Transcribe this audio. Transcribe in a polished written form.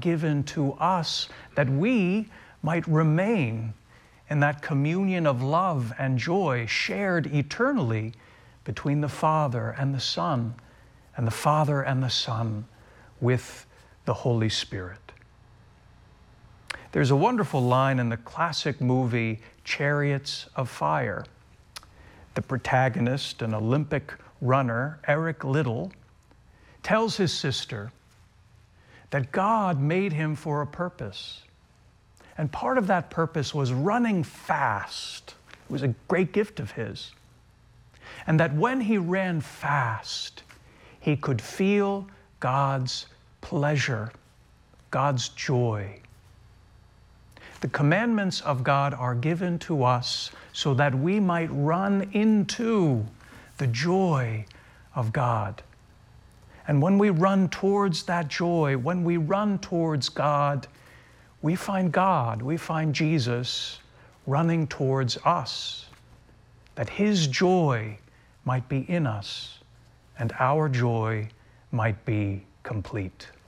given to us that we might remain in that communion of love and joy shared eternally between the Father and the Son, and the Father and the Son with the Holy Spirit. There's a wonderful line in the classic movie Chariots of Fire. The protagonist, an Olympic runner, Eric Liddell, tells his sister that God made him for a purpose. And part of that purpose was running fast. It was a great gift of his. And that when he ran fast, he could feel God's pleasure, God's joy. The commandments of God are given to us so that we might run into the joy of God. And when we run towards that joy, when we run towards God, we find Jesus running towards us, that His joy might be in us and our joy might be complete.